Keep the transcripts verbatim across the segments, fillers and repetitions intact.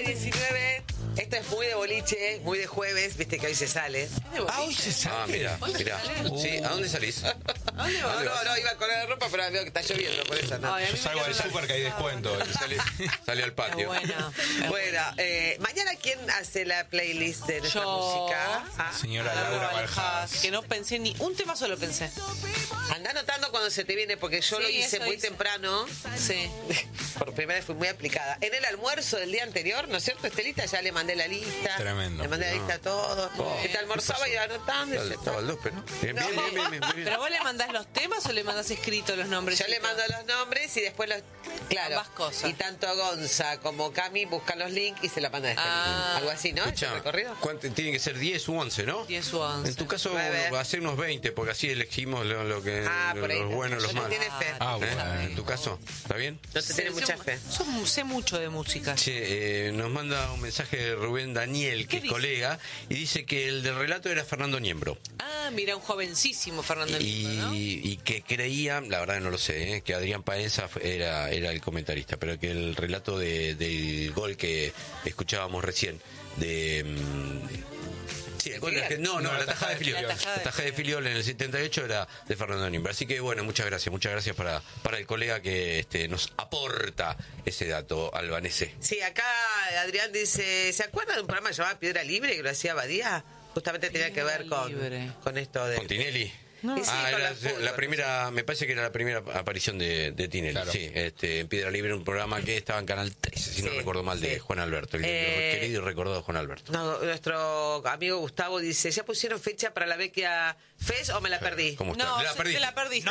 diecinueve. Esto es muy de boliche, muy de jueves, viste que hoy se sale. Ah, hoy se sale. Ah, mira, mira. Uh. Sí, ¿a dónde salís? No, no, no, iba con la ropa, pero veo que está lloviendo, por eso no. Ay, a Yo mí me salgo al encanta. súper que hay descuento. Salí, salí al Es patio. buena. es Bueno, eh, mañana, ¿quién hace la playlist de nuestra Yo. música? Ah, Señora Laura Valjas. Que no pensé ni un tema solo pensé. anda anotando cuando se te viene, porque yo Sí, lo hice eso muy hice. temprano. Sí. Por primera vez fui muy aplicada. En el almuerzo del día anterior, ¿no es cierto, Estelita? Ya le mandé la lista. Tremendo. Le mandé la lista a todos. Oh. Que te almorzaba y iba anotando. y Estaba- se- Estaba al dope, ¿no? Bien, bien, No. bien, bien, bien, bien. ¿Pero vos le mandás los temas o le mandás escritos los nombres? Yo le mando los nombres y después los... Claro. Ambas cosas. Y tanto Gonza como Cami buscan los links y se la mandan a Estelita. Ah. Algo así, ¿no? Escuchá, ¿Ese recorrido? ¿cuánto- tiene que ser diez u once, ¿no? diez u once. En tu caso, Nueve. va a ser unos veinte, porque así elegimos lo, lo que, Ah, por ahí. los buenos, los No malos. tiene fe. Ah, ¿Eh? bueno. En tu caso, ¿está bien? No te tiene mucha fe. Yo sé mucho de música. Che, eh, nos manda un mensaje de Rubén Daniel, que ¿Qué es dice? colega, y dice que el del relato era Fernando Niembro. Ah, mira, un jovencísimo Fernando Y, Niembro, ¿no? y que creía, la verdad no lo sé, ¿eh? que Adrián Paenza fue- era, era el comentarista, pero que el relato de, del gol que escuchábamos recién, de... mm, sí, el gol de Argen- no, no, la tajada de Filiol. La La tajada de tajada de Filiol en el setenta y ocho era de Fernando Niembro. Así que bueno, muchas gracias, muchas gracias para, para el colega que este, nos aporta ese dato albanese. Sí, acá Adrián dice, ¿se acuerdan de un programa llamado Piedra Libre que lo hacía Badía? Justamente tenía que ver Piedra con, Libre. con esto de... ¿Con Tinelli? Y sí, ah, con era el fútbol, la primera, me parece que era la primera aparición de, de Tinelli. Claro. Sí, este, en Piedra Libre, un programa que estaba en Canal trece, si no Sí, recuerdo mal, de sí. Juan Alberto, el Eh, querido y recordado Juan Alberto. No, nuestro amigo Gustavo dice, ¿ya pusieron fecha para la Vecchia Fest o me la perdí? ¿Cómo está? No, la se- perdí. te la perdiste.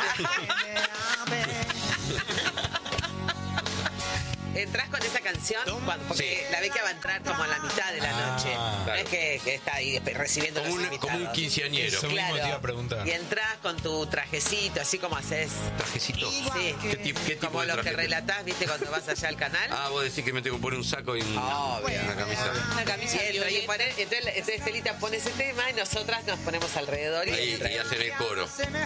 ¿Entrás con esa canción? Cuando- porque Sí. la Vecchia va a entrar como a la mitad de la Ah, noche. No claro. es que, que está ahí despe- recibiendo Como los un, invitados. como un quinceañero. Eso mismo te iba a preguntar. Y entras con tu trajecito, así como haces. Trajecito. Sí. ¿Qué, tip- qué tipo Como de los que traje? relatás, viste, cuando vas allá al canal. Ah, vos decís que me tengo que poner un saco y un- Obvio. una camisa. Una camisa Y entra, y violeta. pone- entonces, entonces Estelita pone ese tema y nosotras nos ponemos alrededor y Ahí, entra. y hacen el coro.